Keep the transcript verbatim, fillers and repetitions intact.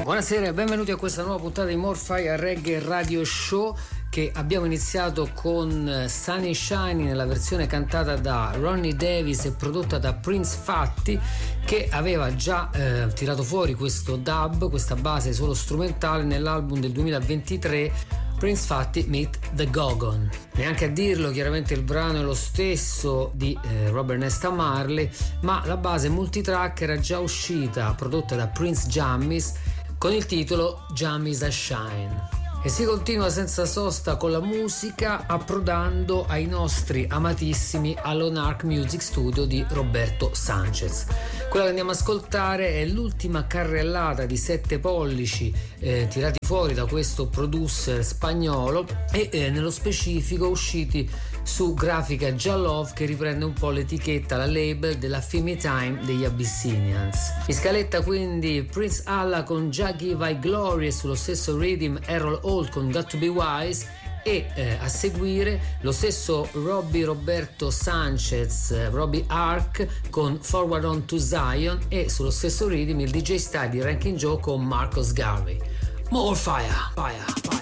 Buonasera e benvenuti a questa nuova puntata di More Fire Reggae Radio Show, che abbiamo iniziato con Sunny Shiny nella versione cantata da Ronnie Davis e prodotta da Prince Fatty, che aveva già eh, tirato fuori questo dub, questa base solo strumentale nell'album del duemilaventitré Prince Fatty Meet the Gogon. Neanche a dirlo, chiaramente il brano è lo stesso di eh, Robert Nesta Marley, ma la base multitrack era già uscita, prodotta da Prince Jammies, con il titolo Jammies a Shine. E si continua senza sosta con la musica, approdando ai nostri amatissimi Allonark Music Studio di Roberto Sanchez. Quella che andiamo a ascoltare è l'ultima carrellata di sette pollici eh, tirati fuori da questo producer spagnolo e eh, nello specifico usciti su Grafica Jalov, che riprende un po' l'etichetta, la label della Fimi Time degli Abyssinians. In scaletta quindi Prince Allah con Jah Give I Glory e sullo stesso rhythm Errol Holt con Got to Be Wise e eh, a seguire lo stesso Robbie Roberto Sanchez, eh, Robbie Ark con Forward on to Zion e sullo stesso rhythm il D J style di Ranking Joe con Marcus Garvey. More fire, fire, fire.